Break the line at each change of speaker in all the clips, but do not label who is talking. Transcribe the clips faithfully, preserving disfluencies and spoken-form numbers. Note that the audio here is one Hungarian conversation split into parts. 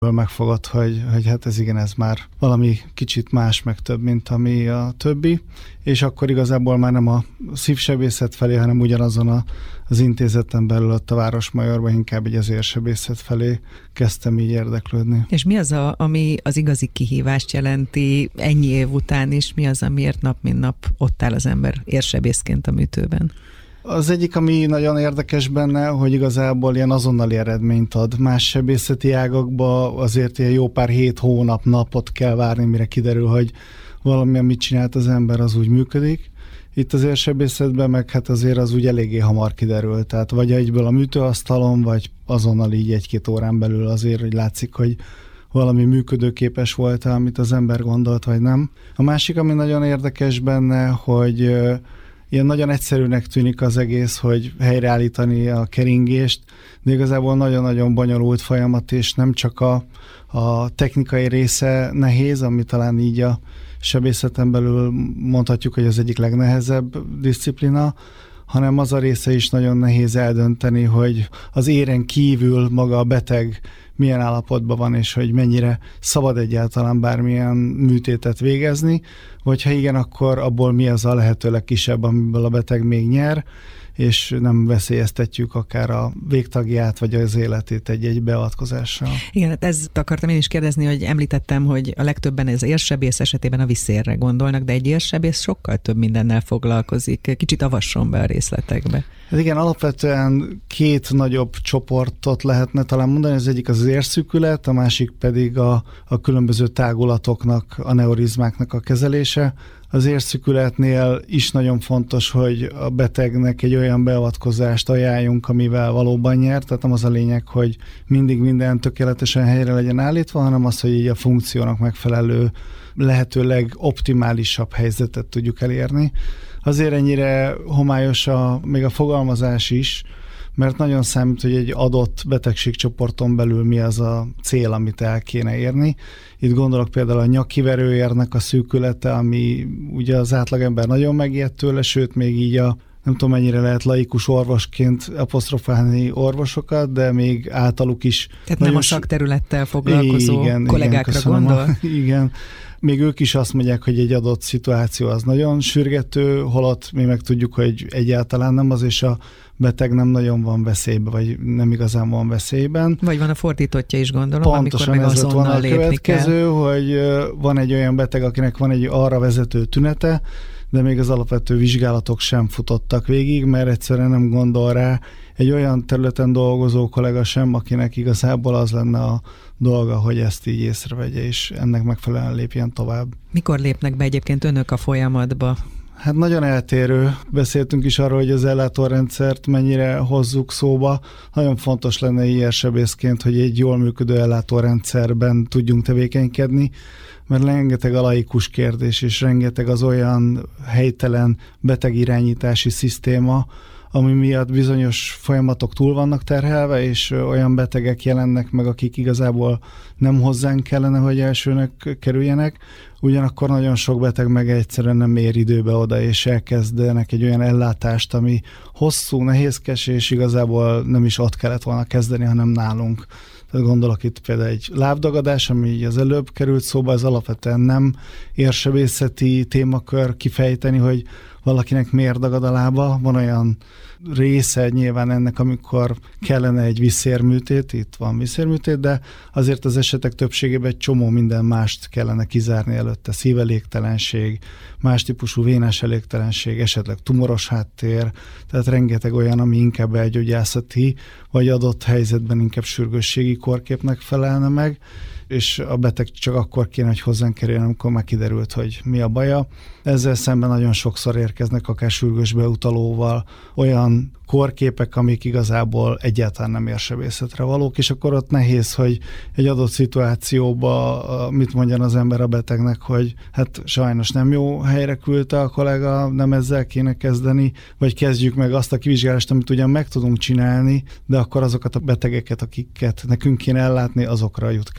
megfogod, hogy, hogy hát ez igen, ez már valami kicsit más, meg több, mint ami a többi, és akkor igazából már nem a szívsebészet felé, hanem ugyanazon a, az intézeten belül ott a Városmajorban inkább így az érsebészet felé kezdtem így érdeklődni.
És mi az, a, ami az igazi kihívást jelenti ennyi év után is? Mi az, amiért nap mint nap ott áll az ember érsebészként a műtőben?
Az egyik, ami nagyon érdekes benne, hogy igazából ilyen azonnali eredményt ad. Más sebészeti ágakban azért ilyen jó pár hét hónap, napot kell várni, mire kiderül, hogy valami, amit csinált az ember, az úgy működik. Itt az érsebészetben meg hát azért az úgy eléggé hamar kiderül. Tehát vagy egyből a műtőasztalon, vagy azonnal így egy-két órán belül azért, hogy látszik, hogy valami működőképes volt, amit az ember gondolt, vagy nem. A másik, ami nagyon érdekes benne, hogy ilyen nagyon egyszerűnek tűnik az egész, hogy helyreállítani a keringést, de igazából nagyon-nagyon bonyolult folyamat, és nem csak a, a technikai része nehéz, ami talán így a sebészeten belül mondhatjuk, hogy az egyik legnehezebb diszciplina, hanem az a része is nagyon nehéz eldönteni, hogy az éren kívül maga a beteg milyen állapotban van, és hogy mennyire szabad egyáltalán bármilyen műtétet végezni, vagy ha igen, akkor abból mi az a lehető legkisebb, amiből a beteg még nyer, és nem veszélyeztetjük akár a végtagját, vagy az életét egy-egy beavatkozással.
Igen, hát ezt akartam én is kérdezni, hogy említettem, hogy a legtöbben az érsebész esetében a viszérre gondolnak, de egy érsebész sokkal több mindennel foglalkozik. Kicsit avasson be a részletekbe.
Hát igen, alapvetően két nagyobb csoportot lehetne talán mondani, az egyik az az érszűkület, a másik pedig a, a különböző tágulatoknak, a neurizmáknak a kezelése. Az érszűkületnél is nagyon fontos, hogy a betegnek egy olyan beavatkozást ajánljunk, amivel valóban nyer, tehát nem az a lényeg, hogy mindig minden tökéletesen helyre legyen állítva, hanem az, hogy így a funkciónak megfelelő, lehetőleg optimálisabb helyzetet tudjuk elérni. Azért ennyire homályos a, még a fogalmazás is, mert nagyon számít, hogy egy adott betegségcsoporton belül mi az a cél, amit el kéne érni. Itt gondolok például a nyakkiverőérnek a szűkülete, ami ugye az átlagember nagyon megijed tőle, sőt még így a nem tudom mennyire lehet laikus orvosként apostrofálni orvosokat, de még általuk is...
Tehát nem a szakterülettel foglalkozó
igen,
kollégákra
igen,
gondol?
Igen. Még ők is azt mondják, hogy egy adott szituáció az nagyon sürgető, holott mi meg tudjuk, hogy egyáltalán nem az, és a beteg nem nagyon van veszélyben, vagy nem igazán van veszélyben.
Vagy van a fordítottja is, gondolom,
pontosan
amikor meg azonnal
van a következő,
kell.
hogy van egy olyan beteg, akinek van egy arra vezető tünete, de még az alapvető vizsgálatok sem futottak végig, mert egyszerűen nem gondol rá egy olyan területen dolgozó kollega sem, akinek igazából az lenne a dolga, hogy ezt így észrevegye, és ennek megfelelően lépjen tovább.
Mikor lépnek be egyébként önök a folyamatba?
Hát nagyon eltérő. Beszéltünk is arról, hogy az ellátórendszert mennyire hozzuk szóba. Nagyon fontos lenne érsebészként, hogy egy jól működő ellátórendszerben tudjunk tevékenykedni, mert rengeteg a laikus kérdés, és rengeteg az olyan helytelen betegirányítási szisztéma, ami miatt bizonyos folyamatok túl vannak terhelve, és olyan betegek jelennek meg, akik igazából nem hozzánk kellene, hogy elsőnek kerüljenek. Ugyanakkor nagyon sok beteg meg egyszerűen nem ér időbe oda, és elkezdenek egy olyan ellátást, ami hosszú, nehézkes, és igazából nem is ott kellett volna kezdeni, hanem nálunk. Tehát gondolok itt például egy lábdagadás, ami így az előbb került szóba, ez alapvetően nem érsebészeti témakör kifejteni, hogy valakinek miért dagad a lába. Van olyan része nyilván ennek, amikor kellene egy viszérműtét, itt van viszérműtét, de azért az esetek többségében egy csomó minden mást kellene kizárni előtte. Szívelégtelenség, más típusú vénás elégtelenség, esetleg tumoros háttér, tehát rengeteg olyan, ami inkább elgyógyászati, vagy adott helyzetben inkább sürgősségi kórképnek felelne meg, és a beteg csak akkor kéne, hogy hozzánk kerüljön, amikor már kiderült, hogy mi a baja. Ezzel szemben nagyon sokszor érkeznek akár sürgős beutalóval olyan kórképek, amik igazából egyáltalán nem érsebészetre valók, és akkor ott nehéz, hogy egy adott szituációban mit mondjan az ember a betegnek, hogy hát sajnos nem jó helyre küldte a kollega, nem ezzel kéne kezdeni, vagy kezdjük meg azt a kivizsgálást, amit ugyan meg tudunk csinálni, de akkor azokat a betegeket, akiket nekünk kéne ellátni, azokra jut kevesebb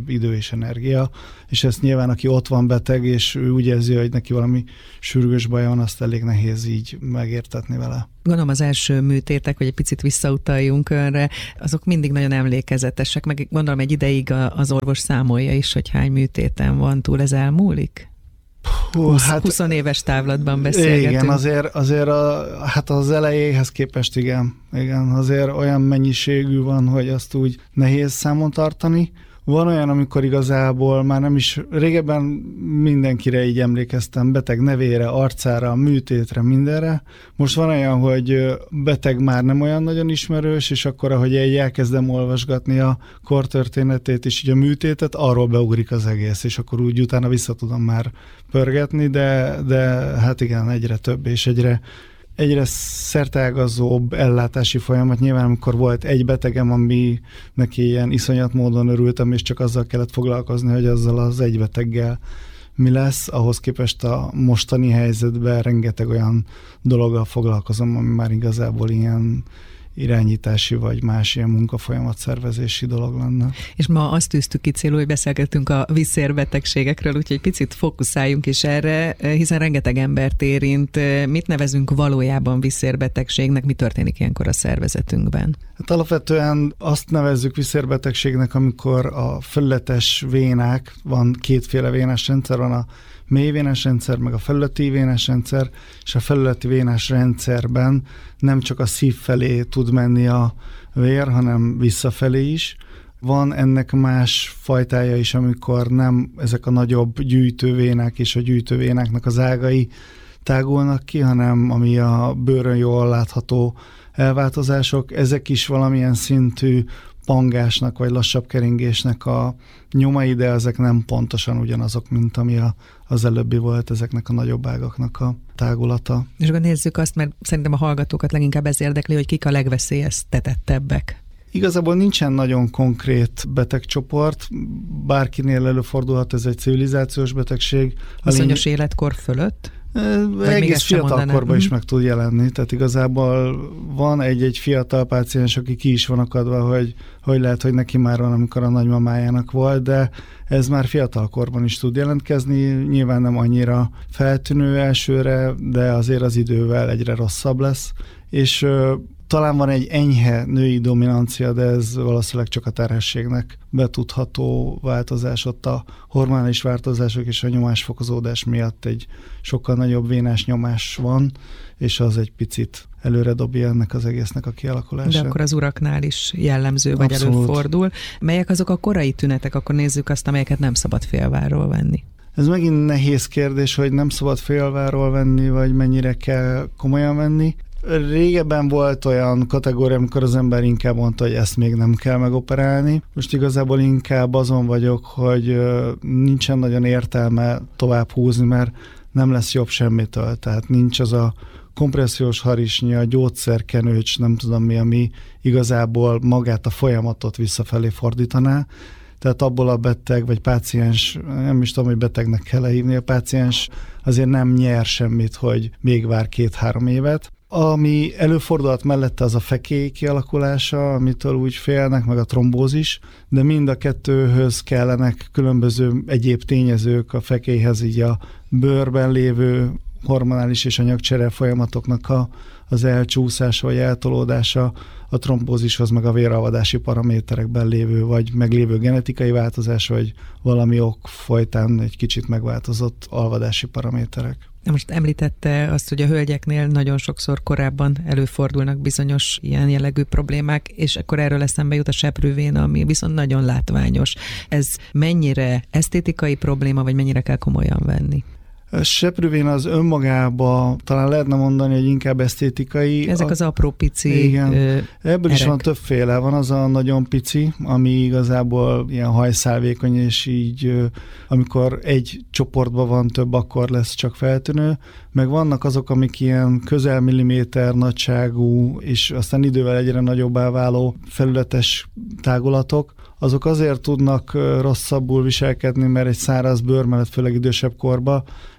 kevesebb idő és energia, és ezt nyilván, aki ott van beteg, és ő úgy érzi, hogy neki valami sürgős baja van, azt elég nehéz így megértetni vele.
Gondolom az első műtétek, hogy egy picit visszautaljunk önre, azok mindig nagyon emlékezetesek, meg gondolom egy ideig az orvos számolja is, hogy hány műtéten van túl, ez elmúlik?
Hú,
húsz,
hát,
húsz éves távlatban beszélgetünk.
Igen, azért, azért a, hát az elejéhez képest igen, igen, azért olyan mennyiségű van, hogy azt úgy nehéz számon tartani. Van olyan, amikor igazából már nem is, régebben mindenkire így emlékeztem, beteg nevére, arcára, műtétre, mindenre. Most van olyan, hogy beteg már nem olyan nagyon ismerős, és akkor, ahogy egy elkezdem olvasgatni a kortörténetét és így a műtétet, arról beugrik az egész, és akkor úgy utána vissza tudom már pörgetni, de, de hát igen, egyre több, és egyre egyre szerteágazóbb ellátási folyamat. Nyilván, amikor volt egy betegem, ami neki ilyen iszonyat módon örültem, és csak azzal kellett foglalkozni, hogy azzal az egy beteggel mi lesz, ahhoz képest a mostani helyzetben rengeteg olyan dologgal foglalkozom, ami már igazából ilyen irányítási vagy más ilyen munkafolyamat szervezési dolog lenne.
És ma azt tűztük ki célul, hogy beszélgetünk a vízszérbetegségekről, úgyhogy picit fókuszáljunk is erre, hiszen rengeteg embert érint. Mit nevezünk valójában vízszérbetegségnek, mi történik ilyenkor a szervezetünkben?
Hát alapvetően azt nevezzük vízszérbetegségnek, amikor a felületes vénák, van kétféle vénás rendszer, van a mélyvénás rendszer, meg a felületi vénás rendszer, és a felületi vénás rendszerben nem csak a szív felé tud menni a vér, hanem visszafelé is. Van ennek más fajtája is, amikor nem ezek a nagyobb gyűjtővénák és a gyűjtővénáknak az ágai tágulnak ki, hanem ami a bőrön jól látható elváltozások. Ezek is valamilyen szintű pangásnak vagy lassabb keringésnek a nyomai, de ezek nem pontosan ugyanazok, mint ami a, az előbbi volt, ezeknek a nagyobb ágaknak a tágulata.
És akkor nézzük azt, mert szerintem a hallgatókat leginkább ez érdekli, hogy kik a legveszélyeztetettebbek.
Igazából nincsen nagyon konkrét betegcsoport, bárkinél előfordulhat, ez egy civilizációs betegség.
Bizonyos lény... életkor fölött?
Vagy egész fiatal korban is meg tud jelenni, tehát igazából van egy-egy fiatal páciens, aki ki is van akadva, hogy, hogy lehet, hogy neki már van, amikor a nagymamájának volt, de ez már fiatal korban is tud jelentkezni, nyilván nem annyira feltűnő elsőre, de azért az idővel egyre rosszabb lesz, és talán van egy enyhe női dominancia, de ez valószínűleg csak a terhességnek betudható változás. Ott a hormonális változások és a nyomásfokozódás miatt egy sokkal nagyobb vénás nyomás van, és az egy picit előre dobja ennek az egésznek a kialakulását.
De akkor az uraknál is jellemző, vagy Abszolút. Előfordul. Melyek azok a korai tünetek? Akkor nézzük azt, amelyeket nem szabad félvárról venni.
Ez megint nehéz kérdés, hogy nem szabad félvárról venni, vagy mennyire kell komolyan venni. Régebben volt olyan kategória, amikor az ember inkább mondta, hogy ezt még nem kell megoperálni. Most igazából inkább azon vagyok, hogy nincsen nagyon értelme tovább húzni, mert nem lesz jobb semmitől. Tehát nincs az a kompressziós harisnya, a gyógyszerkenőcs, nem tudom mi, ami igazából magát a folyamatot visszafelé fordítaná. Tehát abból a beteg, vagy páciens, nem is tudom, hogy betegnek kell hívni, a páciens azért nem nyer semmit, hogy még vár két-három évet. Ami előfordulhat mellette, az a fekély kialakulása, amitől úgy félnek, meg a trombózis, de mind a kettőhöz kellenek különböző egyéb tényezők, a fekélyhez így a bőrben lévő hormonális és anyagcsere folyamatoknak a, az elcsúszása vagy eltolódása, a trombózishoz meg a véralvadási paraméterekben lévő, vagy meglévő genetikai változás, vagy valami ok folytán egy kicsit megváltozott alvadási paraméterek.
Most említette azt, hogy a hölgyeknél nagyon sokszor korábban előfordulnak bizonyos ilyen jellegű problémák, és akkor erről eszembe jut a seprővéna, ami viszont nagyon látványos. Ez mennyire esztétikai probléma, vagy mennyire kell komolyan venni?
A seprővéna az önmagában talán lehetne mondani, hogy inkább esztétikai.
Ezek az apró pici
Igen.
Ö,
Ebből
erek.
is van többféle. Van az a nagyon pici, ami igazából ilyen hajszálvékony, és így amikor egy csoportban van több, akkor lesz csak feltűnő. Meg vannak azok, amik ilyen közel milliméter nagyságú, és aztán idővel egyre nagyobbá váló felületes tágulatok. Azok azért tudnak rosszabbul viselkedni, mert egy száraz bőr mellett, főleg idősebb korba,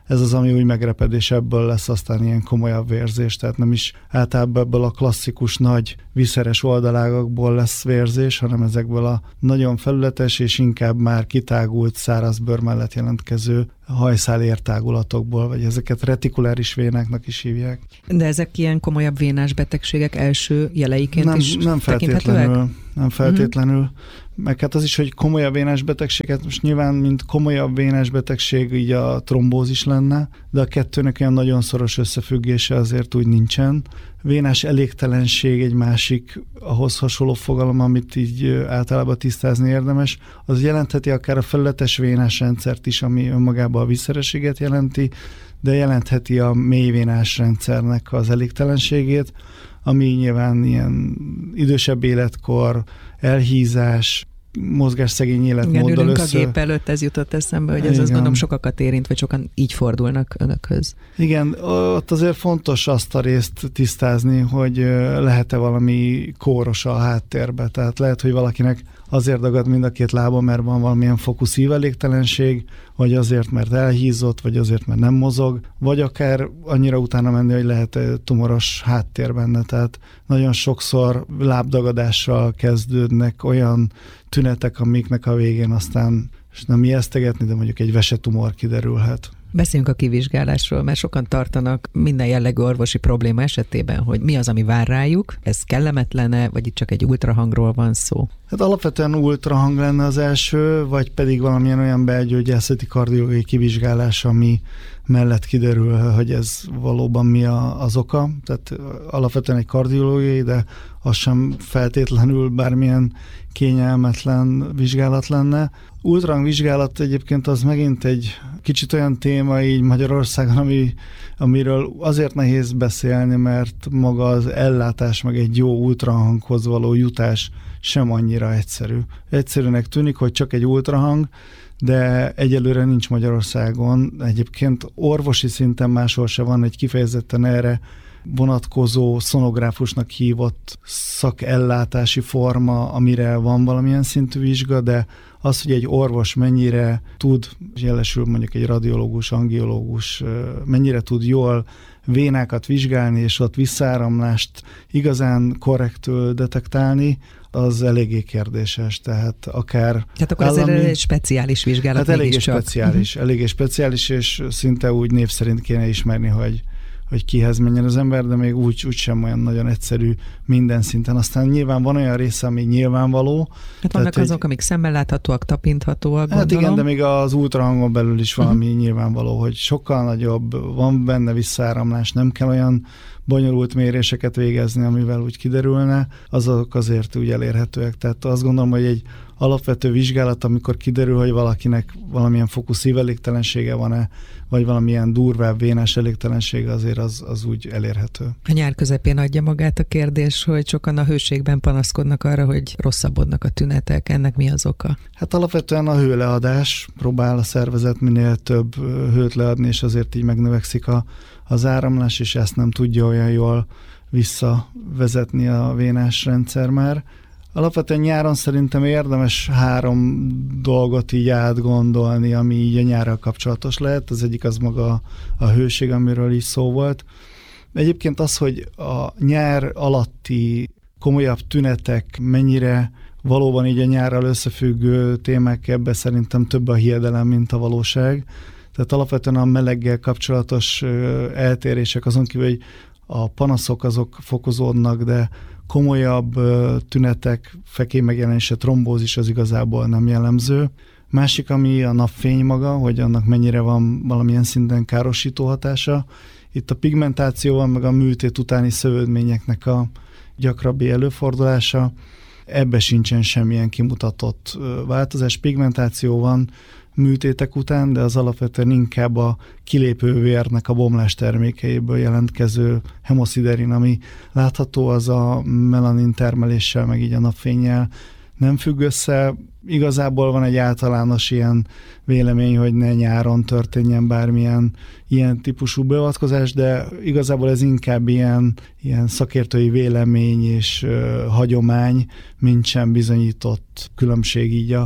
ez az, ami úgy megreped, és ebből lesz aztán ilyen komolyabb vérzés, tehát nem is általában ebből a klasszikus nagy viszeres oldalágakból lesz vérzés, hanem ezekből a nagyon felületes és inkább már kitágult száraz bőr mellett jelentkező hajszál értágulatokból, vagy ezeket retikuláris vénáknak is hívják.
De ezek ilyen komolyabb vénás betegségek első jeleiként
nem,
is
nem feltétlenül, nem feltétlenül. Uh-huh. Meg hát az is, hogy komolyabb vénás betegséget, most nyilván, mint komolyabb vénás betegség, így a trombózis lenne, de a kettőnek olyan nagyon szoros összefüggése azért úgy nincsen. Vénás elégtelenség egy másik ahhoz hasonló fogalom, amit így általában tisztázni érdemes. Az jelentheti akár a felületes vénás rendszert is, ami önmagában a vízszerességet jelenti, de jelentheti a mélyvénás rendszernek az elégtelenségét, ami nyilván ilyen idősebb életkor, elhízás, mozgásszegény életmóddal
össze. Igen,
össze...
a gép előtt ez jutott eszembe, hogy ez Igen. azt gondolom sokakat érint, vagy sokan így fordulnak önökhöz.
Igen, ott azért fontos azt a részt tisztázni, hogy lehet-e valami kóros a háttérbe. Tehát lehet, hogy valakinek azért dagad mind a két lába, mert van valamilyen fokú szívelégtelenség, vagy azért, mert elhízott, vagy azért, mert nem mozog, vagy akár annyira utána menni, hogy lehet tumoros háttér benne. Tehát nagyon sokszor lábdagadással kezdődnek olyan tünetek, amiknek a végén aztán, és nem ijesztegetni, de mondjuk egy vesetumor kiderülhet.
Beszéljünk a kivizsgálásról, mert sokan tartanak minden jellegű orvosi probléma esetében, hogy mi az, ami vár rájuk, ez kellemetlene, vagy itt csak egy ultrahangról van szó?
Hát alapvetően ultrahang lenne az első, vagy pedig valamilyen olyan belgyógyászati kardiológiai kivizsgálás, ami mellett kiderül, hogy ez valóban mi a, az oka. Tehát alapvetően egy kardiológiai, de az sem feltétlenül bármilyen kényelmetlen vizsgálat lenne. Ultrahang vizsgálat egyébként az megint egy kicsit olyan téma így Magyarországon, ami, amiről azért nehéz beszélni, mert maga az ellátás, meg egy jó ultrahanghoz való jutás sem annyira egyszerű. Egyszerűnek tűnik, hogy csak egy ultrahang, de egyelőre nincs Magyarországon. Egyébként orvosi szinten máshol se van egy kifejezetten erre vonatkozó szonográfusnak hívott szakellátási forma, amire van valamilyen szintű vizsga, de az, hogy egy orvos mennyire tud, jelesül mondjuk egy radiológus, angiológus, mennyire tud jól vénákat vizsgálni, és ott visszáramlást igazán korrektül detektálni, az eléggé kérdéses, tehát akár...
Tehát akkor állami, ez egy speciális vizsgálat.
Hát eléggé speciális, uh-huh. eléggé speciális, és szinte úgy név szerint kéne ismerni, hogy hogy kihez menjen az ember, de még úgy, úgy sem olyan nagyon egyszerű minden szinten. Aztán nyilván van olyan része, ami nyilvánvaló.
Hát vannak tehát, azok, hogy, amik szemmel láthatóak, tapinthatóak,
hát gondolom. Igen, de még az ultrahangon belül is valami uh-huh. nyilvánvaló, hogy sokkal nagyobb, van benne visszáramlás, nem kell olyan bonyolult méréseket végezni, amivel úgy kiderülne, azok azért úgy elérhetőek. Tehát azt gondolom, hogy egy alapvető vizsgálat, amikor kiderül, hogy valakinek valamilyen fokú szívelégtelensége van-e, vagy valamilyen durvább vénás elégtelensége, azért az, az úgy elérhető.
A nyár közepén adja magát a kérdés, hogy sokan a hőségben panaszkodnak arra, hogy rosszabbodnak a tünetek. Ennek mi az oka?
Hát alapvetően a hőleadás. Próbál a szervezet minél több hőt leadni, és azért így megnövekszik a, az áramlás, és ezt nem tudja olyan jól visszavezetni a vénás rendszer már. Alapvetően nyáron szerintem érdemes három dolgot így átgondolni, ami így a nyárral kapcsolatos lehet. Az egyik az maga a hőség, amiről is szó volt. Egyébként az, hogy a nyár alatti komolyabb tünetek mennyire valóban így a nyárral összefüggő témák, ebbe szerintem több a hiedelem, mint a valóság. Tehát alapvetően a meleggel kapcsolatos eltérések azon kívül, hogy a panaszok azok fokozódnak, de komolyabb tünetek, fekély megjelenése, trombózis az igazából nem jellemző. Másik, ami a napfény maga, hogy annak mennyire van valamilyen szinten károsító hatása. Itt a pigmentációval, meg a műtét utáni szövődményeknek a gyakrabbi előfordulása. Ebbe sincsen semmilyen kimutatott változás. Pigmentáció van műtétek után, de az alapvetően inkább a kilépő vérnek a bomlás termékeiből jelentkező hemosziderin, ami látható, az a melanin termeléssel, meg így a napfénnyel nem függ össze. Igazából van egy általános ilyen vélemény, hogy ne nyáron történjen bármilyen ilyen típusú beavatkozás, de igazából ez inkább ilyen, ilyen szakértői vélemény és uh, hagyomány, mint sem bizonyított különbség így a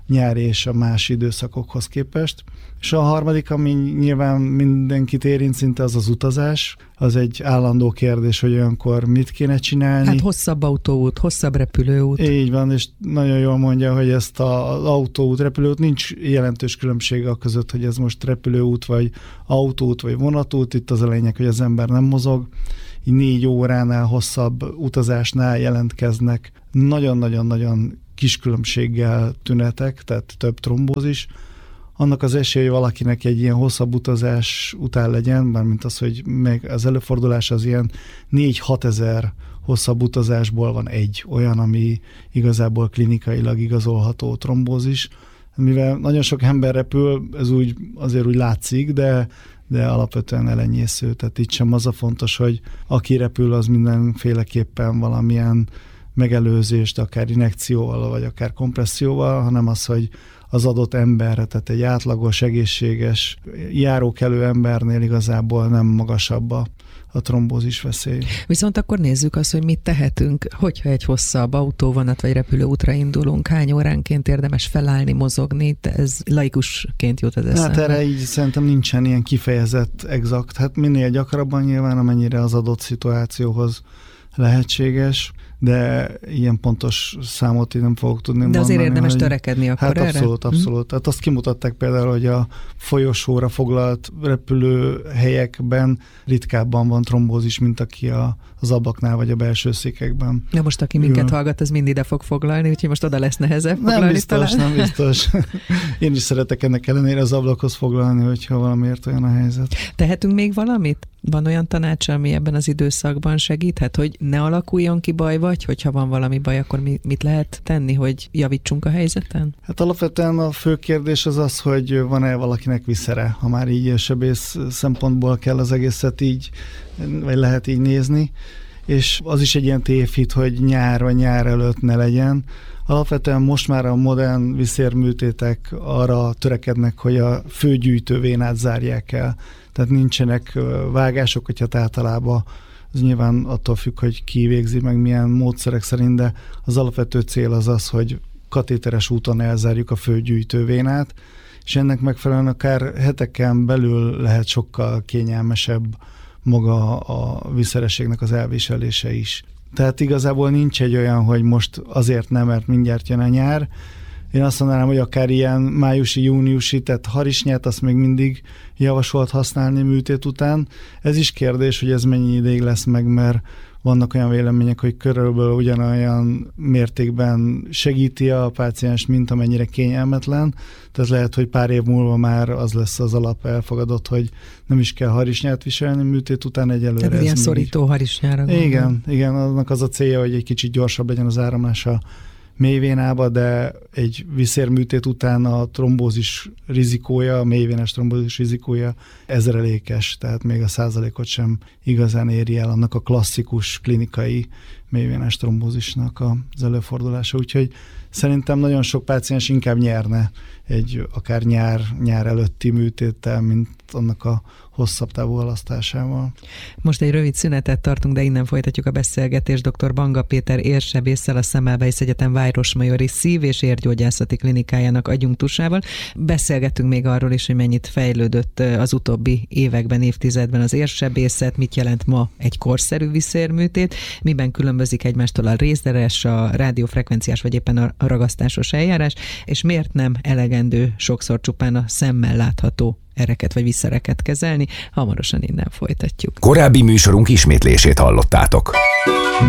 nyári és a más időszakokhoz képest. És a harmadik, ami nyilván mindenkit érint szinte, az az utazás. Az egy állandó kérdés, hogy olyankor mit kéne csinálni.
Hát hosszabb autóút, hosszabb repülőút.
Így van, és nagyon jól mondja, hogy ezt az autóút, repülőút, nincs jelentős különbség a között, hogy ez most repülőút, vagy autóút, vagy vonatút. Itt az a lényeg, hogy az ember nem mozog. Így négy óránál hosszabb utazásnál jelentkeznek nagyon-nagyon-nagyon kis különbséggel tünetek, tehát több trombózis. Annak az esélye, hogy valakinek egy ilyen hosszabb utazás után legyen, mármint az, hogy meg az előfordulás az ilyen négy-hat ezer hosszabb utazásból van egy olyan, ami igazából klinikailag igazolható trombózis. Mivel nagyon sok ember repül, ez úgy azért úgy látszik, de, de alapvetően elenyésző. Tehát itt sem az a fontos, hogy aki repül, az mindenféleképpen valamilyen megelőzést, akár injekcióval, vagy akár kompresszióval, hanem az, hogy az adott emberre, tehát egy átlagos, egészséges, járókelő embernél igazából nem magasabb a, a trombózis veszély.
Viszont akkor nézzük azt, hogy mit tehetünk, hogyha egy hosszabb autóvonat vagy repülőútra indulunk, hány óránként érdemes felállni, mozogni, ez laikusként jut az eszembe.
Hát erre így szerintem nincsen ilyen kifejezett exakt. Hát minél gyakrabban nyilván, amennyire az adott szituációhoz lehetséges, de ilyen pontos számot én nem fogok tudni mondani.
De azért érdemes
hogy...
törekedni akkor
hát
erre?
abszolút, abszolút. Tehát azt kimutatták például, hogy a folyosóra foglalt repülőhelyekben ritkábban van trombózis, mint aki a, az ablaknál vagy a belső székekben.
Na most, aki minket hallgat, az mind ide fog foglalni, úgyhogy most oda lesz nehezebb foglalni.
Nem biztos,
talán.
nem biztos. Én is szeretek ennek ellenére az ablakhoz foglalni, hogyha valamiért olyan a helyzet.
Tehetünk még valamit? Van olyan tanács, ami ebben az időszakban segíthet, hogy ne alakuljon ki baj, vagy hogyha van valami baj, akkor mi, mit lehet tenni, hogy javítsunk a helyzeten?
Hát alapvetően a fő kérdés az az, hogy van-e valakinek viszere, ha már így sebész szempontból kell az egészet így, vagy lehet így nézni, és az is egy ilyen tévhit, hogy nyár vagy nyár előtt ne legyen. Alapvetően most már a modern viszérműtétek arra törekednek, hogy a főgyűjtővénát zárják el. Tehát nincsenek vágások, hogyha általában az nyilván attól függ, hogy ki végzi meg milyen módszerek szerint, de az alapvető cél az az, hogy katéteres úton elzárjuk a főgyűjtővénát, és ennek megfelelően akár heteken belül lehet sokkal kényelmesebb maga a viszerességnek az elviselése is. Tehát igazából nincs egy olyan, hogy most azért nem, mert mindjárt jön a nyár. Én azt mondanám, hogy akár ilyen májusi, júniusi, tehát harisnyát azt még mindig javasolt használni műtét után. Ez is kérdés, hogy ez mennyi ideig lesz meg, mert vannak olyan vélemények, hogy körülbelül ugyanolyan mértékben segíti a páciens, mint amennyire kényelmetlen. Tehát lehet, hogy pár év múlva már az lesz az alap elfogadott, hogy nem is kell harisnyát viselni műtét után egyelőre.
Tehát ilyen szorító harisnyára gondolom.
Igen, igen, annak az a célja, hogy egy kicsit gyorsabb legyen az áramlása mélyvénába, de egy viszérműtét után a trombózis rizikója, a mélyvénes trombózis rizikója ezrelékes, tehát még a százalékot sem igazán éri el annak a klasszikus klinikai mélyvénes trombózisnak az előfordulása. Úgyhogy szerintem nagyon sok páciens inkább nyerne egy akár nyár, nyár előtti műtéttel, mint annak a hosszabb távú halasztásával.
Most egy rövid szünetet tartunk, de innen folytatjuk a beszélgetést dr. Banga Péter érsebésszel, a Semmelweis Egyetem Városmajori Szív- és Érgyógyászati Klinikájának adjunktusával. Beszélgetünk még arról is, hogy mennyit fejlődött az utóbbi években, évtizedben az érsebészet, mit jelent ma egy korszerű viszérműtét, miben különbözik egymástól a lézeres, a rádiófrekvenciás vagy éppen a ragasztásos eljárás, és miért nem elegendő sokszor csupán a szemmel látható ereket vagy viszereket kezelni. Hamarosan innen folytatjuk.
Korábbi műsorunk ismétlését hallottátok.